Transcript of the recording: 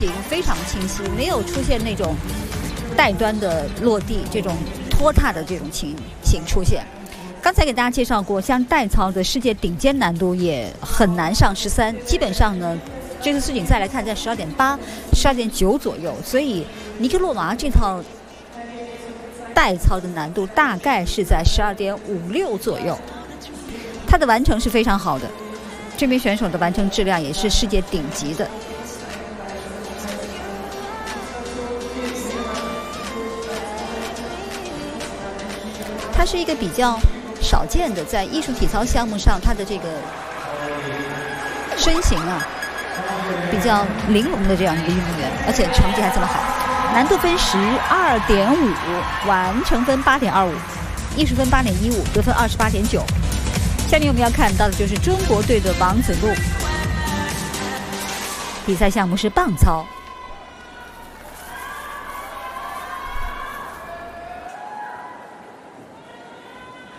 非常清晰，没有出现那种带端的落地这种拖沓的这种情形出现。刚才给大家介绍过，像代操的世界顶尖难度也很难上13，基本上呢，这次世锦赛来看在12.8、12.9左右，所以尼克洛娃这套代操的难度大概是在12.56左右，他的完成是非常好的，这名选手的完成质量也是世界顶级的。他是一个比较少见的在艺术体操项目上，他的这个身形啊比较玲珑的这样一个运动员，而且成绩还这么好。难度分12.5，完成分8.25，艺术分8.15，得分28.9。下面我们要看到的就是中国队的王子路，比赛项目是棒操。